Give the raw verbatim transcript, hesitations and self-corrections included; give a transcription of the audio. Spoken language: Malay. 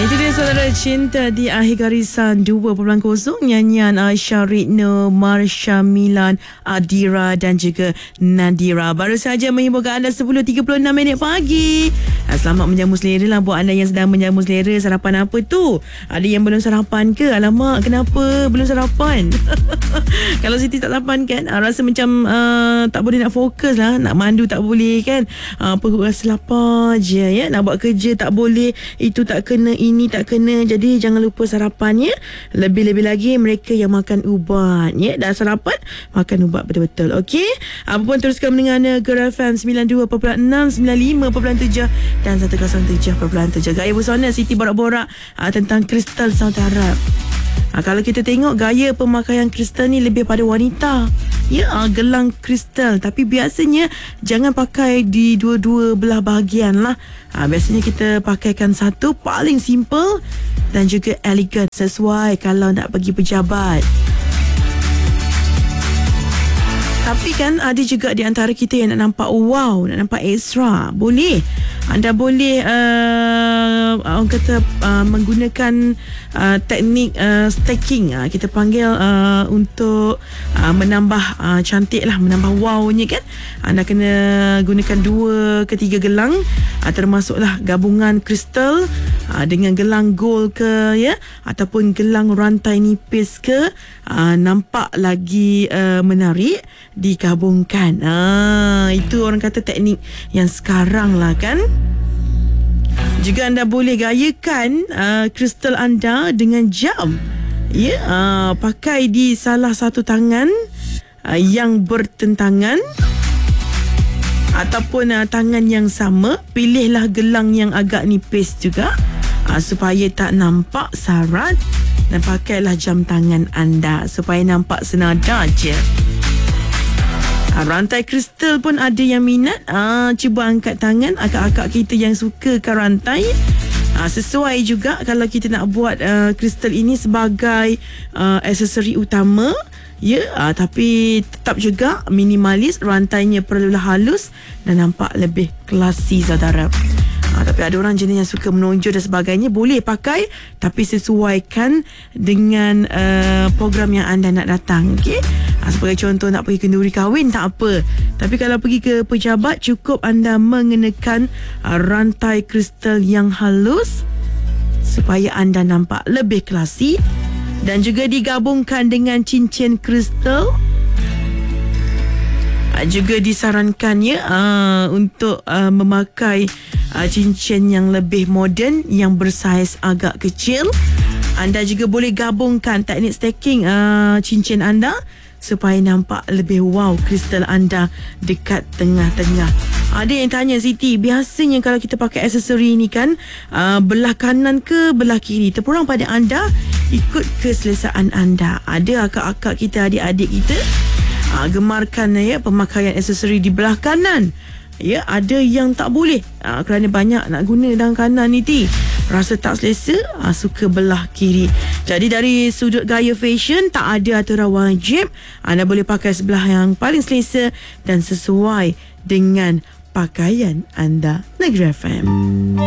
Itu dia saudara, Cinta di Akhir Garisan dua titik kosong, nyanyian uh, Syarikno, Marsha Milan, Adira dan juga Nadira. Baru saja menghiburkan anda sepuluh tiga puluh enam minit pagi. uh, Selamat menjamu selera lah buat anda yang sedang menjamu selera. Sarapan apa tu? Ada yang belum sarapan ke? Alamak, kenapa belum sarapan? Kalau Siti tak sarapan kan, uh, rasa macam uh, tak boleh nak fokus lah. Nak mandu tak boleh kan, uh, perut rasa lapar je ya. Nak buat kerja tak boleh, itu tak kena, ini tak kena. Jadi jangan lupa sarapan ya. Lebih-lebih lagi mereka yang makan ubat ya. Dah sarapan, makan ubat betul-betul. Okey, apa pun teruskan mendengar Negara F M sembilan puluh dua perpuluhan enam, sembilan puluh lima perpuluhan tujuh dan seratus tujuh perpuluhan tujuh. Gaya Busana Siti borak-borak uh, tentang kristal Saudi Arab. Ha, kalau kita tengok gaya pemakaian kristal ni lebih pada wanita. Ya, ha, gelang kristal. Tapi biasanya jangan pakai di dua-dua belah bahagian lah. Ha, biasanya kita pakaikan satu, paling simple dan juga elegan, sesuai kalau nak pergi pejabat. Tapi kan ada juga di antara kita yang nak nampak wow, nak nampak extra. Boleh. Anda boleh uh, orang kata uh, menggunakan uh, teknik uh, stacking. Uh, kita panggil uh, untuk uh, menambah uh, cantik lah, menambah wow-nya kan. Anda kena gunakan dua ke tiga gelang, uh, termasuklah gabungan kristal uh, dengan gelang gold ke ya, ataupun gelang rantai nipis ke, uh, nampak lagi uh, menarik digabungkan. Ah, itu orang kata teknik yang sekarang lah kan. Juga anda boleh gayakan uh, kristal anda dengan jam. Ya, yeah, uh, pakai di salah satu tangan uh, yang bertentangan ataupun uh, tangan yang sama. Pilihlah gelang yang agak nipis juga uh, supaya tak nampak sarat, dan pakailah jam tangan anda supaya nampak senada je. Rantai kristal pun ada yang minat. Ah, cuba angkat tangan akak-akak kita yang sukakan rantai. Ah, sesuai juga kalau kita nak buat uh, kristal ini sebagai uh, aksesori utama. Ya, ah, tapi tetap juga minimalis. Rantainya perlulah halus dan nampak lebih klasi saudara. Ha, tapi ada orang jenis yang suka menonjol dan sebagainya. Boleh pakai, tapi sesuaikan dengan uh, program yang anda nak datang. Okay? Ha, sebagai contoh, nak pergi kenduri kahwin tak apa, tapi kalau pergi ke pejabat, cukup anda mengenakan uh, rantai kristal yang halus supaya anda nampak lebih klasi, dan juga digabungkan dengan cincin kristal. Juga disarankan ya uh, untuk uh, memakai uh, cincin yang lebih moden, yang bersaiz agak kecil. Anda juga boleh gabungkan teknik stacking uh, cincin anda supaya nampak lebih wow kristal anda dekat tengah-tengah. Ada yang tanya, Siti, biasanya kalau kita pakai aksesori ni kan, uh, belah kanan ke belah kiri? Terpulang pada anda, ikut keselesaan anda. Ada akak-akak kita, adik-adik kita Ha, gemarkan ya pemakaian aksesori di belah kanan. Ya, ada yang tak boleh ha, kerana banyak nak guna dalam kanan ni ti. Rasa tak selesa, ha, suka belah kiri. Jadi dari sudut gaya fashion, tak ada aturan wajib. Anda boleh pakai sebelah yang paling selesa dan sesuai dengan pakaian anda. Negara F M.